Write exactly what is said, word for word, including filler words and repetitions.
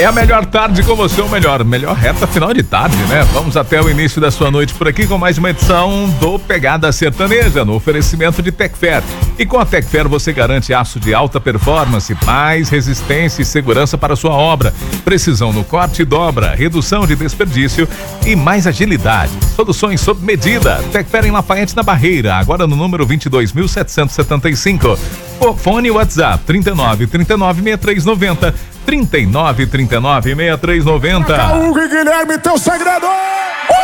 É a melhor tarde com você, ou melhor, melhor reta final de tarde, né? Vamos até o início da sua noite por aqui com mais uma edição do Pegada Sertaneja, no oferecimento de Tecfer. E com a Tecfer você garante aço de alta performance, mais resistência e segurança para a sua obra. Precisão no corte e dobra, redução de desperdício e mais agilidade. Soluções sob medida. Tecfer em Lafayette na Barreira, agora no número vinte e dois mil setecentos e setenta e cinco. Fone e WhatsApp trinta e nove, trinta e nove, sessenta e três noventa. trinta e nove, trinta e nove, sessenta e três noventa. Hugo e Guilherme, teu segredo!